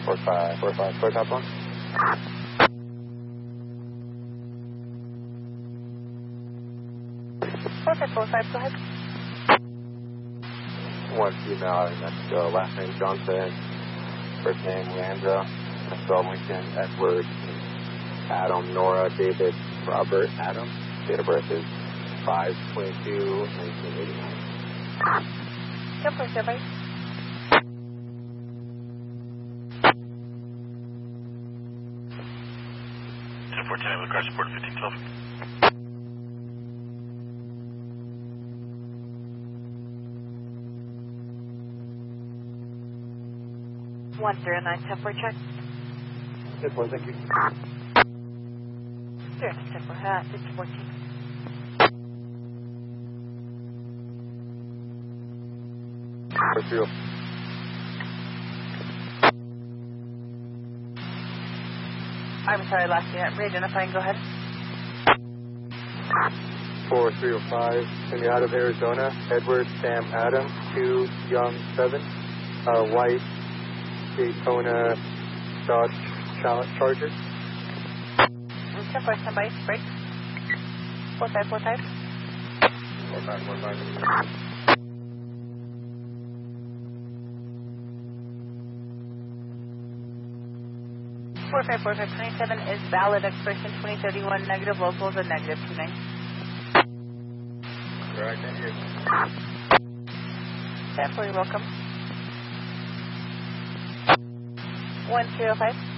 4545, clear top one. Go ahead. One female out of Mexico, last name Johnson, first name Leandra, spelled Lincoln, Edward, Adam, Nora, David, Robert, Adam. Date of birth is 5/22/1989. 10.7. Car support 1512. One 0910 check. Good one, thank you. 0910 hat, it's 14. What's your I'm sorry, last unit. Re-identifying, go ahead. 4305, and you're out of Arizona, Edward, Sam, Adam, 2, Young, 7, white, Daytona, Dodge, Charger. 10-4, stand by, break. 4545. 4545. 454527 is valid, expiration 2031, negative locals and negative 29. Correct, thank you. You're welcome. 1205.